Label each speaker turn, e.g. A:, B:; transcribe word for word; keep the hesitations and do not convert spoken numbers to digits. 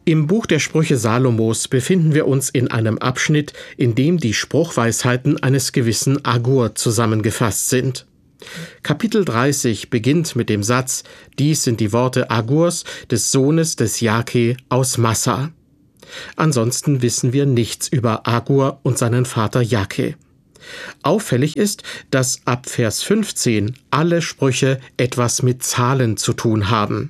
A: Im Buch der Sprüche Salomos befinden wir uns in einem Abschnitt, in dem die Spruchweisheiten eines gewissen Agur zusammengefasst sind. Kapitel dreißig beginnt mit dem Satz: Dies sind die Worte Agurs, des Sohnes des Jake aus Massa. Ansonsten wissen wir nichts über Agur und seinen Vater Jake. Auffällig ist, dass ab Vers fünfzehn alle Sprüche etwas mit Zahlen zu tun haben.